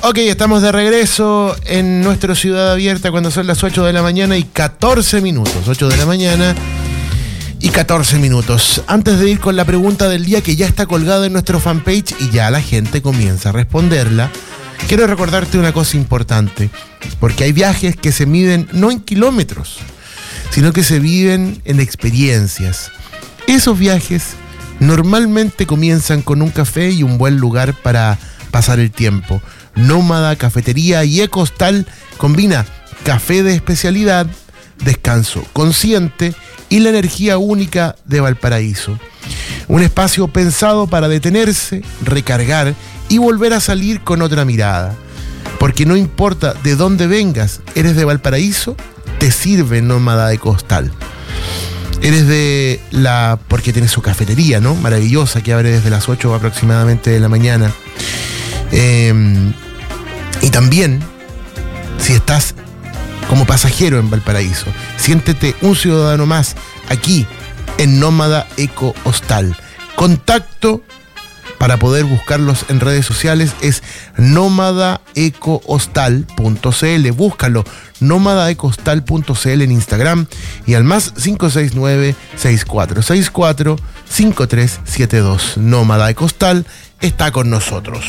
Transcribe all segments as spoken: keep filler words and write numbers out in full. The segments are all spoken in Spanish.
Ok, estamos de regreso en nuestra Ciudad Abierta cuando son las ocho de la mañana y catorce minutos. ocho de la mañana y catorce minutos. Antes de ir con la pregunta del día que ya está colgada en nuestro fanpage y ya la gente comienza a responderla, quiero recordarte una cosa importante, porque hay viajes que se miden no en kilómetros, sino que se viven en experiencias. Esos viajes normalmente comienzan con un café y un buen lugar para pasar el tiempo. Nómada, Cafetería y Ecostal combina café de especialidad, descanso consciente y la energía única de Valparaíso. Un espacio pensado para detenerse, recargar y volver a salir con otra mirada. Porque no importa de dónde vengas, eres de Valparaíso, te sirve Nómada Ecostal. Eres de la... porque tiene su cafetería, ¿no? Maravillosa, que abre desde las ocho aproximadamente de la mañana. Eh, y también, si estás como pasajero en Valparaíso, siéntete un ciudadano más aquí en Nómada Eco Hostal. Contacto para poder buscarlos en redes sociales es nómada eco hostal punto c l. Búscalo, nómada eco hostal punto c l en Instagram y al más cinco seis nueve, seis cuatro seis cuatro, cinco tres siete dos. Nómada Eco Hostal está con nosotros.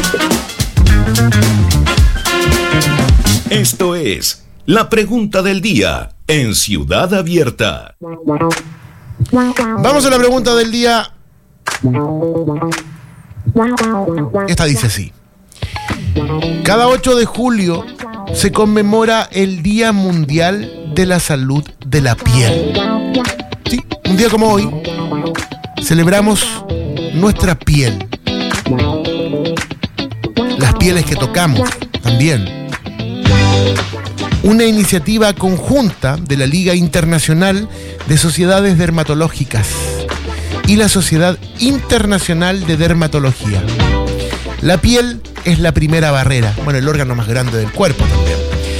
Esto es la pregunta del día en Ciudad Abierta. Vamos a la pregunta del día. Esta dice así: cada ocho de julio se conmemora el Día Mundial de la Salud de la Piel. Sí, un día como hoy celebramos nuestra piel, las pieles que tocamos también. Una iniciativa conjunta de la Liga Internacional de Sociedades Dermatológicas y la Sociedad Internacional de Dermatología. La piel es la primera barrera, bueno, el órgano más grande del cuerpo también,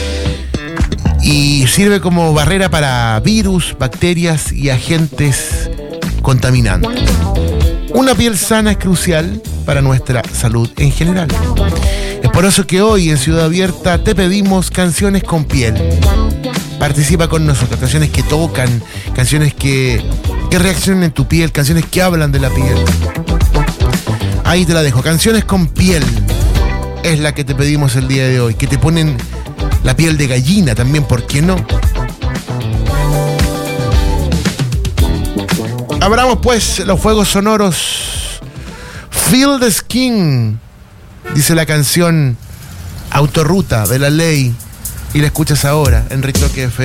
y sirve como barrera para virus, bacterias y agentes contaminantes. Una piel sana es crucial para nuestra salud en general. Es por eso que hoy en Ciudad Abierta te pedimos canciones con piel. Participa con nosotros, canciones que tocan, canciones que, que reaccionan en tu piel, canciones que hablan de la piel. Ahí te la dejo, canciones con piel es la que te pedimos el día de hoy, que te ponen la piel de gallina también, ¿por qué no? Abramos pues los fuegos sonoros. Feel the Skin, dice la canción Autorruta de La Ley, y la escuchas ahora en Ritoque F M.